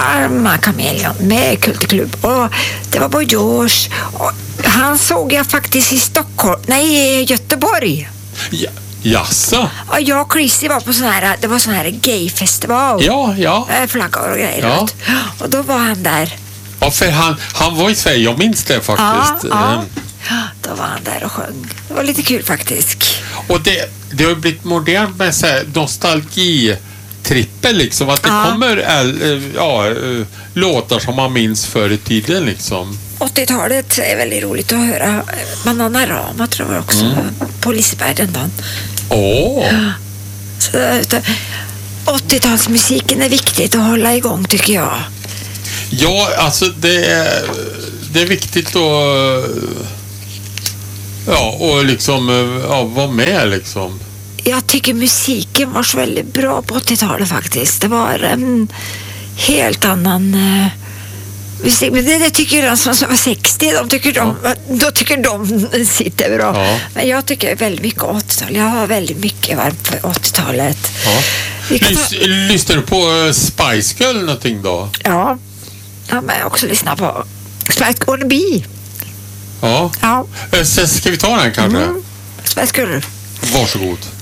Karma Chameleon med Kulturklubb. Och det var Boy George. Och han såg jag faktiskt i Stockholm. Nej, i Göteborg. Ja. Jaså? Och jag och Chrissy var på det var sån här gayfestival. Ja. Flaggor och grejer. Ja. Och då var han där. Ja, för han var i Sverige, jag minns det faktiskt. Ja. Då var han där och sjöng. Det var lite kul faktiskt. Och det har blivit modernt med så här nostalgitrippel liksom. Att det kommer låtar som man minns förr i tiden liksom. 80-talet är väldigt roligt att höra. Bananarama tror jag också. På Liseberg den dagen. Så 80-talsmusiken är viktigt att hålla igång tycker jag. Ja, alltså det är viktigt att och liksom vara med liksom. Jag tycker musiken var så väldigt bra på 80-talet faktiskt. Det var en helt annan musik. Men det tycker de som var 60, då tycker de sitter bra. Ja. Men jag tycker väldigt mycket 80-tal. Jag har väldigt mycket varmt för 80-talet. Ja. Lyssnar du på Spice Girl någonting då? Ja. Ja, men jag också lyssnar på Spice Gonna Be. Ja. Så ska vi ta den kanske? Spice Girl. Varsågod.